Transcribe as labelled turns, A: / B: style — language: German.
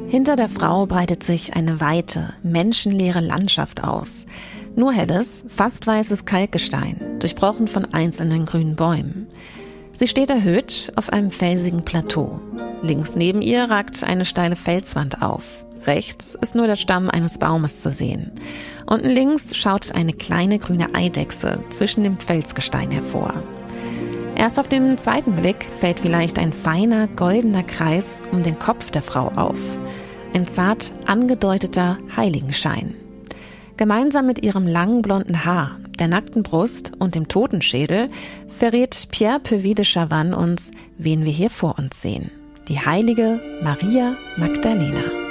A: Hinter der Frau breitet sich eine weite, menschenleere Landschaft aus. Nur helles, fast weißes Kalkgestein, durchbrochen von einzelnen grünen Bäumen. Sie steht erhöht auf einem felsigen Plateau. Links neben ihr ragt eine steile Felswand auf. Rechts ist nur der Stamm eines Baumes zu sehen. Unten links schaut eine kleine grüne Eidechse zwischen dem Felsgestein hervor. Erst auf den zweiten Blick fällt vielleicht ein feiner, goldener Kreis um den Kopf der Frau auf. Ein zart angedeuteter Heiligenschein. Gemeinsam mit ihrem langen blonden Haar, der nackten Brust und dem Totenschädel verrät Pierre Puvis de Chavannes uns, wen wir hier vor uns sehen. Die heilige Maria Magdalena.